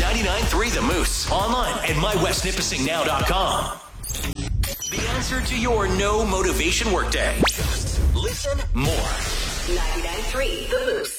99.3 The Moose. Online at mywestnipissingnow.com. The answer to your no motivation workday. Just listen more. 99.3 The Moose.